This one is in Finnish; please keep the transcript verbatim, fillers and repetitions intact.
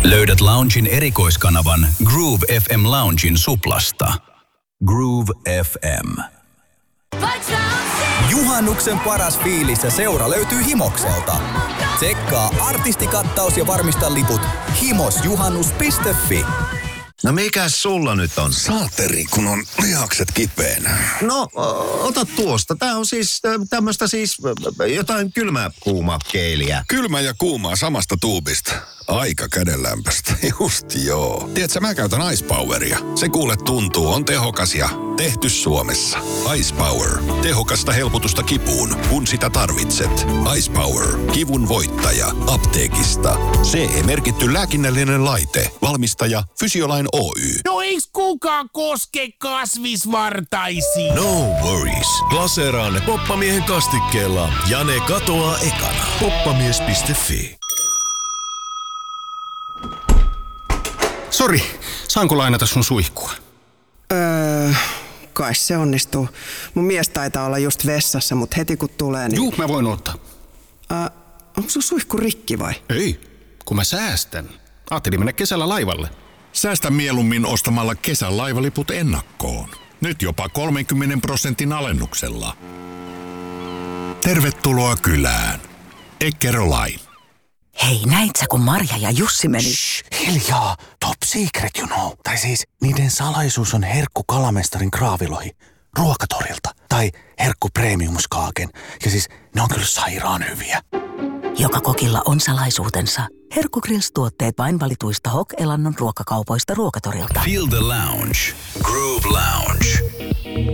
Löydät Loungein erikoiskanavan Groove F M Loungein suplasta. Groove F M. Juhannuksen paras fiilis ja seura löytyy Himokselta. Tsekkaa artistikattaus ja varmista liput himosjuhannus piste fi. No mikäs sulla nyt on? Saatteri, kun on lihakset kipeänä. No, ota tuosta. Tää on siis tämmöstä siis jotain kylmää kuumaa keiliä. Kylmä ja kuumaa samasta tuubista. Aika kädenlämpöstä. Just joo. Tiedätkö, mä käytän Ice Poweria. Se kuule tuntuu, on tehokas ja tehty Suomessa. Ice Power. Tehokasta helpotusta kipuun, kun sitä tarvitset. Ice Power. Kivun voittaja. Apteekista. C E-merkitty lääkinnällinen laite. Valmistaja Fysiolain Oy. No eiks kukaan koske kasvisvartaisiin? No worries. Glaseeraa ne Poppamiehen kastikkeella ja ne katoaa ekana. poppamies piste fi. Sori, saanko lainata sun suihkua? Öö, kai se onnistuu. Mun mies taitaa olla just vessassa, mut heti kun tulee, niin... Juu, mä voin ottaa. Öö, onko sun suihku rikki vai? Ei, kun mä säästän. Ajattelin mennä kesällä laivalle. Säästä mieluummin ostamalla kesän laivaliput ennakkoon. Nyt jopa kolmenkymmenen prosentin alennuksella. Tervetuloa kylään. Eckerö-Line. Hei, näit sä, kun Marja ja Jussi meni? Shh, hiljaa. Top secret, you know. Tai siis, niiden salaisuus on herkku kalamestarin kraavilohi ruokatorilta. Tai herkku premiumskaaken. Ja siis, ne on kyllä sairaan hyviä. Joka kokilla on salaisuutensa. Herkku Grills-tuotteet vain valituista Hok-elannon ruokakaupoista ruokatorilta. Feel the lounge. Groove Lounge.